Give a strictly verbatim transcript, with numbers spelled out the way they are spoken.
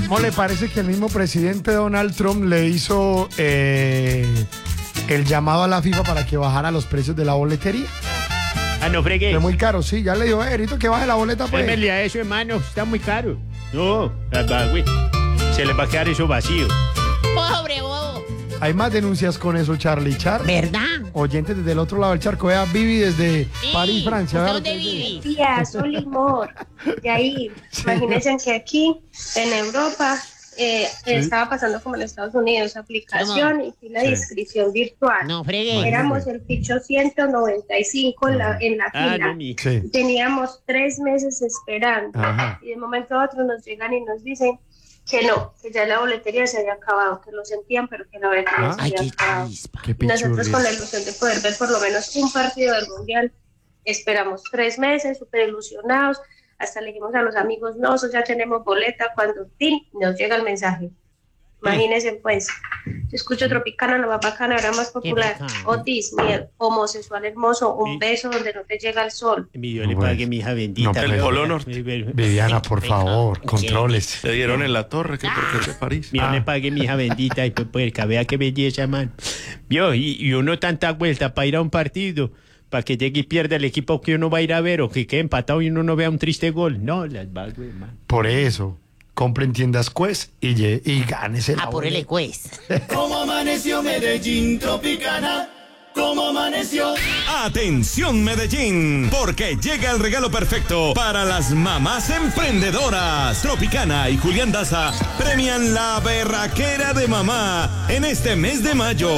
¿Cómo le parece que el mismo presidente Donald Trump le hizo eh, el llamado a la FIFA para que bajara los precios de la boletería? Ah, no fregues. Es muy caro, sí, ya le dijo, eh, Erito, que baje la boleta, pues. Démele a eso, hermano, está muy caro. No, güey. Se le va a quedar eso vacío. Pobre bobo. Hay más denuncias con eso, Charlie. Char. ¿Verdad? Oyentes desde el otro lado del charco. Vea, Vivi desde Sí. París, Francia. ¿Usted Vea dónde lo que dice. vive? Tía, Solimor, de ahí. Sí. Imagínense que aquí, en Europa, eh, estaba pasando como en Estados Unidos, aplicación y fila de Sí. inscripción virtual. No fregues. Éramos el ficho ciento noventa y cinco en la, en la Ah, fila. no, mi. Sí. Teníamos tres meses esperando. Ajá. Y de momento a otro nos llegan y nos dicen que no, que ya la boletería se había acabado, que lo sentían, pero que la boletería Ah. se Ay, había qué acabado. chispa. Qué Y nosotros pichurri. con la ilusión de poder ver por lo menos un partido del Mundial, esperamos tres meses, súper ilusionados, hasta le dijimos a los amigos, no, nosotros ya tenemos boleta, cuando ¡tin! Nos llega el mensaje. Imagínense pues, yo escucho Tropicana, la más bacana, ahora más popular, bacano. Otis, mi homosexual hermoso, un Sí. beso donde no te llega el sol. Mi, yo le Bueno. pagué mi hija bendita. No, pero- el Polo Norte. Viviana, por favor, controles. Se dieron en la torre, que porque es de París. Yo Ah. le pagué mi hija bendita y pues, pues vea qué belleza, man. Vio, y, y uno tanta vuelta para ir a un partido, para que llegue y pierda el equipo que uno va a ir a ver, o que quede empatado y uno no vea un triste gol. No, las va, güey, man. Por eso, compren tiendas Quest y, lle- y gánese la Ah, por el boleta. ecues. ¿Cómo amaneció Medellín Tropicana? ¿Cómo amaneció? Atención Medellín, porque llega el regalo perfecto para las mamás emprendedoras. Tropicana y Julián Daza premian la berraquera de mamá en este mes de mayo.